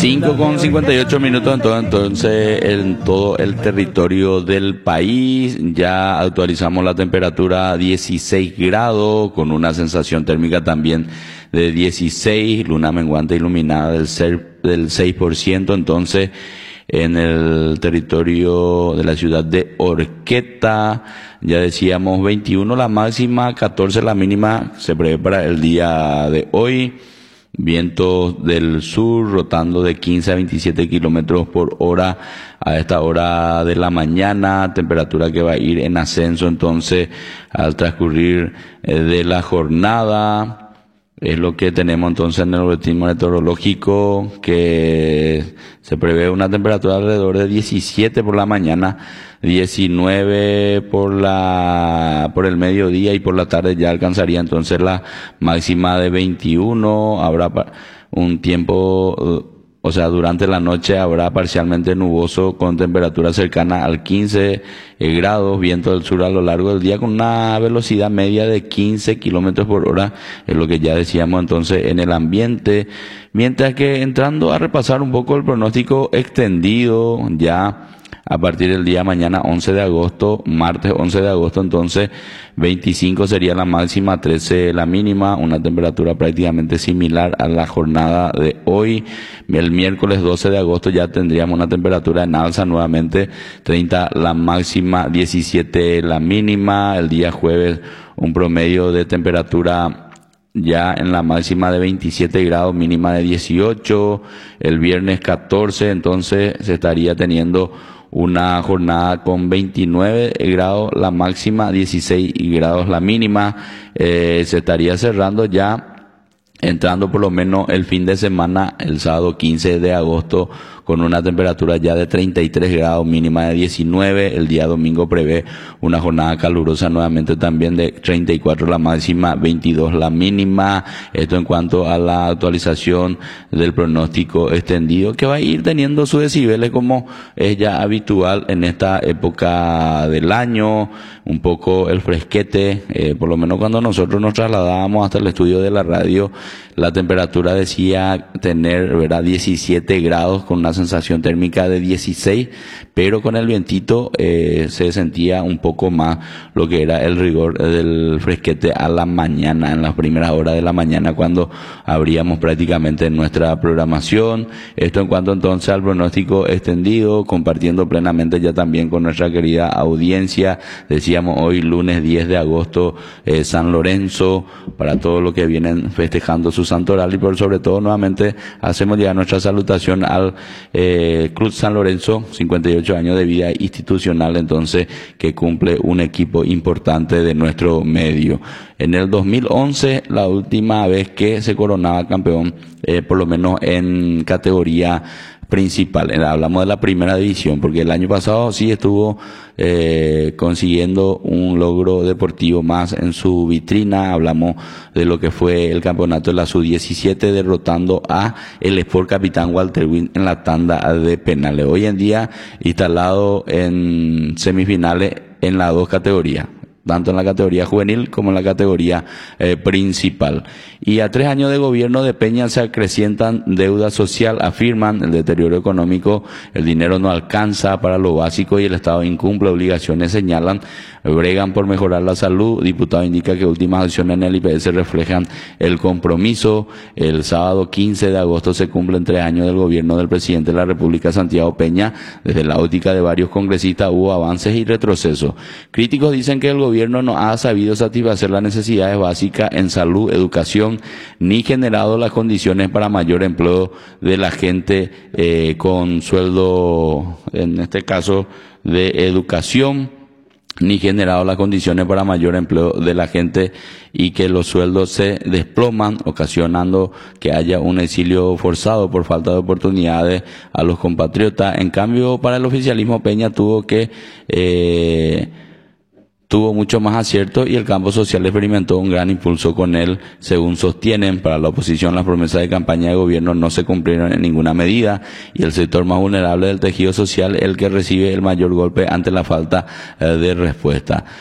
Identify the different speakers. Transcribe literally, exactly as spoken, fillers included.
Speaker 1: cinco con cincuenta y ocho minutos, entonces, entonces en todo el territorio del país ya actualizamos la temperatura a dieciséis grados, con una sensación térmica también de dieciséis, luna menguante iluminada del, ser, del seis por ciento, entonces en el territorio de la ciudad de Horqueta, ya decíamos veintiuno la máxima, catorce la mínima, se prevé para el día de hoy. Vientos del sur rotando de quince a veintisiete kilómetros por hora a esta hora de la mañana, temperatura que va a ir en ascenso entonces al transcurrir eh, de la jornada. Es lo que tenemos entonces en el boletín meteorológico, que se prevé una temperatura alrededor de diecisiete por la mañana, diecinueve por la por el mediodía, y por la tarde ya alcanzaría entonces la máxima de veintiuno. Habrá un tiempo, o sea, durante la noche habrá parcialmente nuboso con temperatura cercana al quince grados, viento del sur a lo largo del día con una velocidad media de quince kilómetros por hora, es lo que ya decíamos entonces en el ambiente. Mientras que entrando a repasar un poco el pronóstico extendido, ya a partir del día mañana once de agosto, martes once de agosto, entonces veinticinco sería la máxima, trece la mínima, una temperatura prácticamente similar a la jornada de hoy. El miércoles doce de agosto ya tendríamos una temperatura en alza nuevamente, treinta la máxima, diecisiete la mínima. El día jueves un promedio de temperatura ya en la máxima de veintisiete grados, mínima de dieciocho. El viernes catorce, entonces se estaría teniendo una jornada con veintinueve grados la máxima, dieciséis grados la mínima. Eh, se estaría cerrando ya, entrando por lo menos el fin de semana, el sábado quince de agosto, con una temperatura ya de treinta y tres grados, mínima de diecinueve. El día domingo prevé una jornada calurosa nuevamente también de treinta y cuatro la máxima, veintidós la mínima. Esto en cuanto a la actualización del pronóstico extendido, que va a ir teniendo sus decibeles como es ya habitual en esta época del año. Un poco el fresquete, eh, por lo menos cuando nosotros nos trasladábamos hasta el estudio de la radio, la temperatura decía tener, ¿verdad?, diecisiete grados con una sensación térmica de dieciséis, pero con el vientito eh, se sentía un poco más lo que era el rigor del fresquete a la mañana, en las primeras horas de la mañana, cuando abríamos prácticamente nuestra programación. Esto en cuanto entonces al pronóstico extendido, compartiendo plenamente ya también con nuestra querida audiencia. Decíamos hoy lunes diez de agosto, eh, San Lorenzo, para todos los que vienen festejando su santoral, y por sobre todo nuevamente hacemos llegar nuestra salutación al eh, Club San Lorenzo, cincuenta y ocho años de vida institucional entonces, que cumple un equipo importante de nuestro medio. En el dos mil once, la última vez que se coronaba campeón, eh, por lo menos en categoría principal, hablamos de la primera división, porque el año pasado sí estuvo eh, consiguiendo un logro deportivo más en su vitrina. Hablamos de lo que fue el campeonato de la sub diecisiete, derrotando a el Sport Capitán Walter Win en la tanda de penales. Hoy en día instalado en semifinales en las dos categorías, tanto en la categoría juvenil como en la categoría eh, principal. Y a tres años de gobierno de Peña se acrecientan deuda social, afirman el deterioro económico, el dinero no alcanza para lo básico y el Estado incumple obligaciones, señalan. Bregan por mejorar la salud. Diputado indica que últimas acciones en el I P S reflejan el compromiso. El sábado quince de agosto se cumplen tres años del gobierno del presidente de la República, Santiago Peña. Desde la óptica de varios congresistas hubo avances y retrocesos. Críticos dicen que el gobierno no ha sabido satisfacer las necesidades básicas en salud, educación, ni generado las condiciones para mayor empleo de la gente eh, con sueldo, en este caso, de educación, ni generado las condiciones para mayor empleo de la gente, y que los sueldos se desploman, ocasionando que haya un exilio forzado por falta de oportunidades a los compatriotas. En cambio, para el oficialismo, Peña tuvo que eh, tuvo mucho más acierto, y el campo social experimentó un gran impulso con él, según sostienen. Para la oposición, las promesas de campaña de gobierno no se cumplieron en ninguna medida, y el sector más vulnerable del tejido social el que recibe el mayor golpe ante la falta eh, de respuesta.